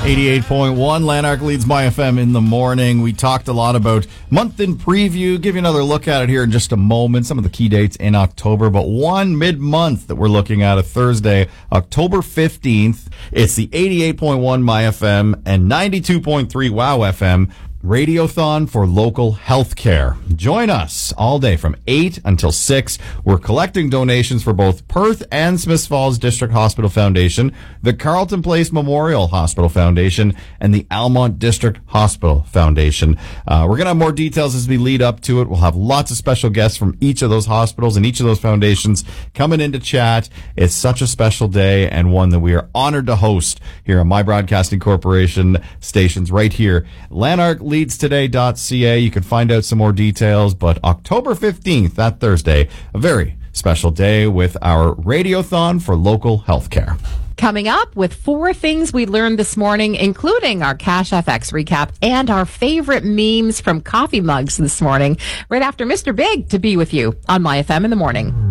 88.1, Lanark leads My FM in the morning. We talked a lot about month in preview. Give you another look at it here in just a moment. Some of the key dates in October, but one mid-month that we're looking at, a Thursday, October 15th. It's the 88.1 My FM and 92.3 Wow FM Radiothon for Local Healthcare. Join us all day from 8 until 6. We're collecting donations for both Perth and Smiths Falls District Hospital Foundation, the Carleton Place Memorial Hospital Foundation, and the Almont District Hospital Foundation. We're going to have more details as we lead up to it. We'll have lots of special guests from each of those hospitals and each of those foundations coming in to chat. It's such a special day and one that we are honored to host here on My Broadcasting Corporation stations right here. Lanark leadstoday.ca. You can find out some more details, but October 15th, that Thursday, a very special day with our Radiothon for Local Healthcare. Coming up with 4 things we learned this morning, including our Cash FX recap and our favorite memes from coffee mugs this morning, right after Mr. Big to be with you on My FM in the morning.